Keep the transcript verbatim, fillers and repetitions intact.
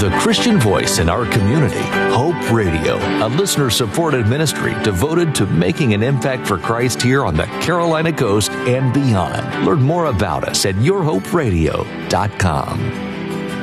The Christian voice in our community, Hope Radio, a listener-supported ministry devoted to making an impact for Christ here on the Carolina coast and beyond. Learn more about us at your hope radio dot com.